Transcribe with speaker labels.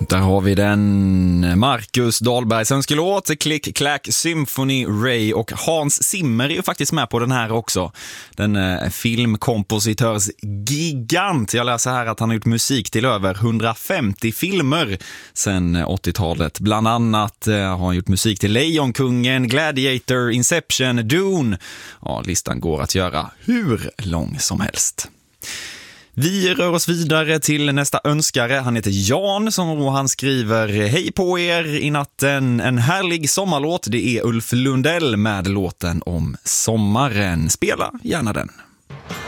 Speaker 1: Där har vi den. Marcus Dahlbergs önskelåt, Click Clack Symphony Ray, och Hans Zimmer är ju faktiskt med på den här också. Den filmkompositörsgigant. Jag läser här att han har gjort musik till över 150 filmer sedan 80-talet. Bland annat har han gjort musik till Lejonkungen, Gladiator, Inception, Dune. Ja, listan går att göra hur lång som helst. Vi rör oss vidare till nästa önskare. Han heter Jan och han skriver: hej på er i natten, en härlig sommarlåt. Det är Ulf Lundell med låten om sommaren. Spela gärna den.